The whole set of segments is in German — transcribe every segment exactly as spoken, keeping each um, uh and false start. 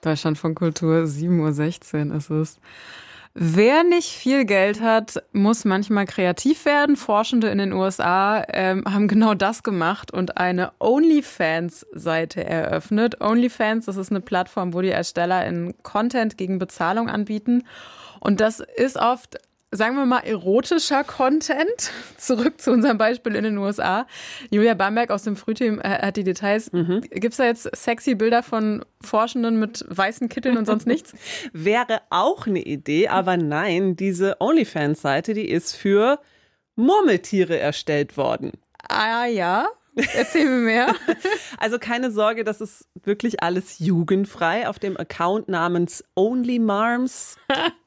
Deutschlandfunk Kultur, sieben Uhr sechzehn ist es. Wer nicht viel Geld hat, muss manchmal kreativ werden. Forschende in den U S A ähm, haben genau das gemacht und eine OnlyFans-Seite eröffnet. OnlyFans, das ist eine Plattform, wo die Ersteller in Content gegen Bezahlung anbieten. Und das ist oft, sagen wir mal, erotischer Content. Zurück zu unserem Beispiel in den U S A. Julia Bamberg aus dem Frühteam äh, hat die Details. Mhm. Gibt es da jetzt sexy Bilder von Forschenden mit weißen Kitteln und sonst nichts? Wäre auch eine Idee, aber nein, diese OnlyFans-Seite, die ist für Murmeltiere erstellt worden. Ah ja, erzähl mir mehr. Also keine Sorge, das ist wirklich alles jugendfrei auf dem Account namens OnlyMarms.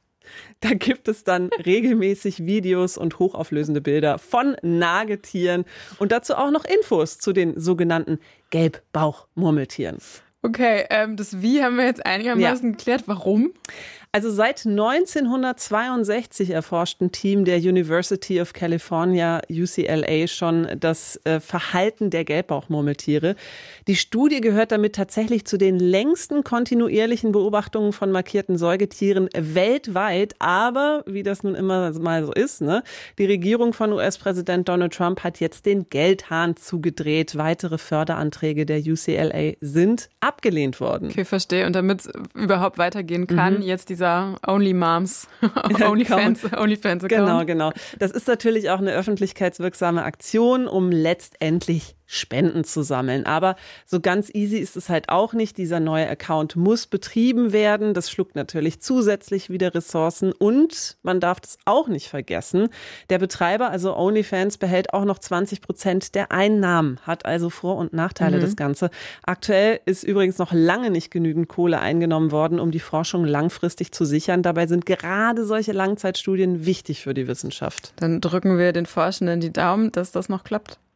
Da gibt es dann regelmäßig Videos und hochauflösende Bilder von Nagetieren und dazu auch noch Infos zu den sogenannten Gelbbauchmurmeltieren. Okay, ähm, das Wie haben wir jetzt einigermaßen ja. geklärt. Warum? Also seit neunzehnhundertzweiundsechzig erforscht ein Team der University of California, U C L A, schon das äh, Verhalten der Gelbbauchmurmeltiere. Die Studie gehört damit tatsächlich zu den längsten kontinuierlichen Beobachtungen von markierten Säugetieren weltweit. Aber, wie das nun immer mal so ist, ne, die Regierung von U S-Präsident Donald Trump hat jetzt den Geldhahn zugedreht. Weitere Förderanträge der U C L A sind abgelehnt worden. Okay, verstehe. Und damit es überhaupt weitergehen kann, mhm. jetzt die OnlyMarms, OnlyFans, OnlyFans Account. Genau, genau. Das ist natürlich auch eine öffentlichkeitswirksame Aktion, um letztendlich Spenden zu sammeln. Aber so ganz easy ist es halt auch nicht. Dieser neue Account muss betrieben werden. Das schluckt natürlich zusätzlich wieder Ressourcen. Und man darf das auch nicht vergessen. Der Betreiber, also OnlyFans, behält auch noch zwanzig Prozent der Einnahmen, hat also Vor- und Nachteile mhm. das Ganze. Aktuell ist übrigens noch lange nicht genügend Kohle eingenommen worden, um die Forschung langfristig zu sichern. Dabei sind gerade solche Langzeitstudien wichtig für die Wissenschaft. Dann drücken wir den Forschenden die Daumen, dass das noch klappt.